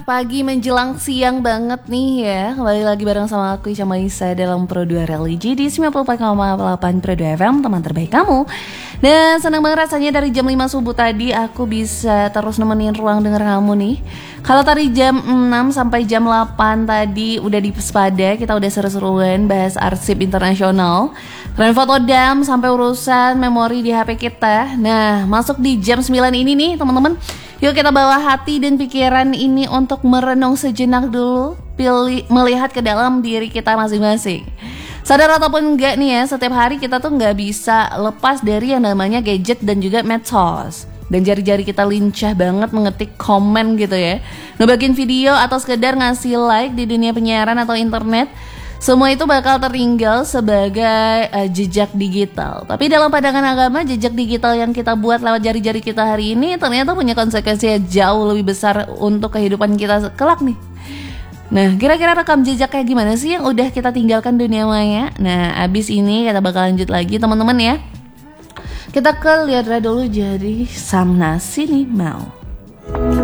Pagi menjelang siang banget nih ya. Kembali lagi bareng sama aku Isya Maisa dalam Pro 2 Religi di 94,8 Pro 2 FM, teman terbaik kamu. Dan senang banget rasanya dari jam 5 subuh tadi aku bisa terus nemenin ruang denger kamu nih. Kalau tadi jam 6 sampai jam 8 tadi udah di Pespada, kita udah seru-seruan bahas arsip internasional, tren foto dam sampai urusan memori di HP kita. Nah, masuk di jam 9 ini nih teman-teman. Yuk kita bawa hati dan pikiran ini untuk merenung sejenak dulu, melihat ke dalam diri kita masing-masing. Sadar ataupun enggak nih ya, setiap hari kita tuh nggak bisa lepas dari yang namanya gadget dan juga medsos. Dan jari-jari kita lincah banget mengetik komen gitu ya, ngebagiin video atau sekedar ngasih like di dunia penyiaran atau internet. Semua itu bakal tertinggal sebagai jejak digital. Tapi dalam pandangan agama, jejak digital yang kita buat lewat jari-jari kita hari ini ternyata punya konsekuensi yang jauh lebih besar untuk kehidupan kita kelak nih. Nah, kira-kira rekam jejak kayak gimana sih yang udah kita tinggalkan dunia maya? Nah, abis ini kita bakal lanjut lagi teman-teman ya. Kita ke lihat dulu jadi Sam Nasi nih mau.